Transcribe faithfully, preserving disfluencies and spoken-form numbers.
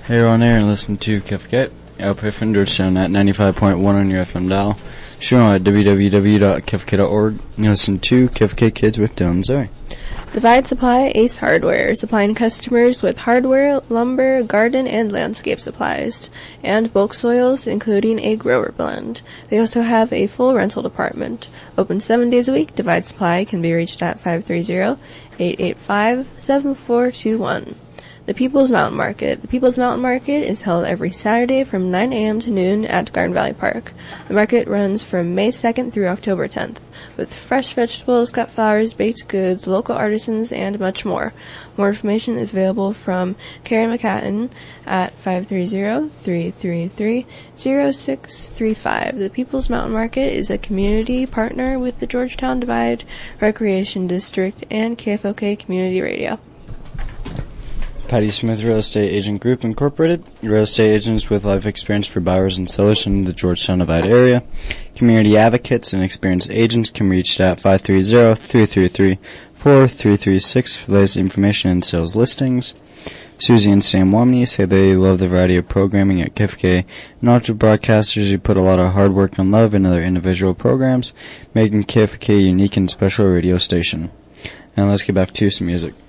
Hey, you're on air and listen to K F K, out here from Georgetown at ninety-five point one on your F M dial. Show at w w w dot k f k dot org. And listen to K F K Kids with Dylan and Zoe. Divide Supply Ace Hardware, supplying customers with hardware, lumber, garden, and landscape supplies, and bulk soils, including a grower blend. They also have a full rental department. Open seven days a week, Divide Supply can be reached at five three zero, eight eight five, seven four two one. The People's Mountain Market. The People's Mountain Market is held every Saturday from nine a.m. to noon at Garden Valley Park. The market runs from May second through October tenth, with fresh vegetables, cut flowers, baked goods, local artisans, and much more. More information is available from Karen McCatton at five three zero, three three three, zero six three five. The People's Mountain Market is a community partner with the Georgetown Divide Recreation District and K F O K Community Radio. Patty Smith Real Estate Agent Group Incorporated, real estate agents with life experience for buyers and sellers in the Georgetown Divide area. Community advocates and experienced agents can be reached at five three zero, three three three, four three three six for the latest information and sales listings. Susie and Sam Womney say they love the variety of programming at K F K, knowledgeable broadcasters who put a lot of hard work and love into their individual programs, making K F K a unique and special radio station. And let's get back to some music.